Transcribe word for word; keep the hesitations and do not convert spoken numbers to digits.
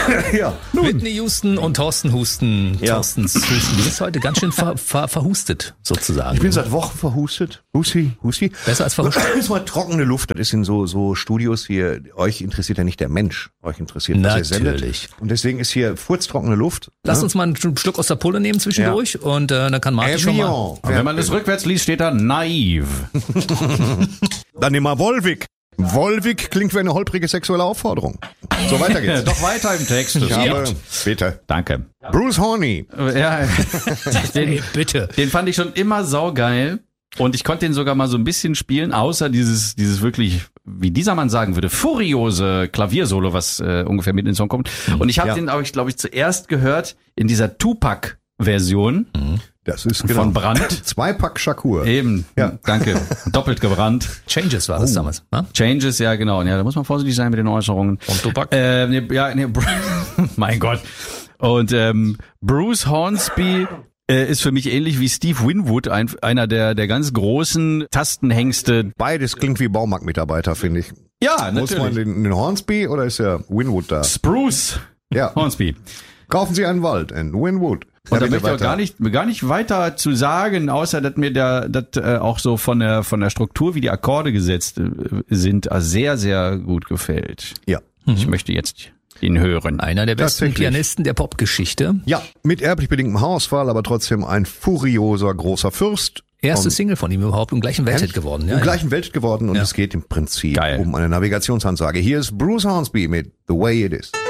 Ja. Whitney Houston und Thorsten Husten. Ja. Thorstens Husten. Du bist heute ganz schön ver, ver, verhustet, sozusagen. Ich bin seit Wochen verhustet. Husti, Husti. Besser als verhustet. Das ist mal trockene Luft. Das ist in so, so Studios hier. Euch interessiert ja nicht der Mensch. Euch interessiert, was ihr sendet. Natürlich. Und deswegen ist hier furztrockene Luft. Lass ne? uns mal einen Schluck aus der Pulle nehmen zwischendurch und äh, dann kann Martin schon mal... Evian. Und wenn man das rückwärts liest, steht da naiv. Dann nimm mal Volvic. Volvic klingt wie eine holprige sexuelle Aufforderung. So, weiter geht's. Doch weiter im Text. Ich habe, bitte. Danke. Bruce Horny. Ja, den, Hey, bitte. den fand ich schon immer saugeil. Und ich konnte den sogar mal so ein bisschen spielen, außer dieses, dieses wirklich, wie dieser Mann sagen würde, furiose Klaviersolo, was äh, ungefähr mit in den Song kommt. Und ich habe Ja. den, glaube ich, glaube ich, zuerst gehört in dieser Tupac-Version Das ist genau. von Brandt. Zwei-Pack Shakur. Eben, Ja. danke. Doppelt gebrannt. Changes war das Oh. damals. Ne? Changes, ja genau. Ja, da muss man vorsichtig sein mit den Äußerungen. Und Tupac? Äh, nee, ja, nee, mein Gott. Und ähm, Bruce Hornsby äh, ist für mich ähnlich wie Steve Winwood, ein, einer der der ganz großen Tastenhengste. Beides klingt wie Baumarktmitarbeiter, finde ich. Ja, Muss man natürlich. den, den Hornsby oder ist der Winwood da? Spruce Ja. Hornsby. Kaufen Sie einen Wald in Winwood. Und da bitte möchte ich auch weiter. gar nicht, gar nicht weiter zu sagen, außer dass mir da, das äh, auch so von der von der Struktur, wie die Akkorde gesetzt äh, sind, äh, sehr, sehr gut gefällt. Ja. Ich möchte jetzt ihn hören. Einer der besten Tatsächlich. Pianisten der Popgeschichte. Ja, mit erblich bedingtem Haarausfall, aber trotzdem ein furioser großer Fürst. Erste Und- Single von ihm überhaupt und gleich ein Welthit geworden. Ja, Im ja. gleichen Welt geworden und Ja. es geht im Prinzip Geil. um eine Navigationsansage. Hier ist Bruce Hornsby mit The Way It Is.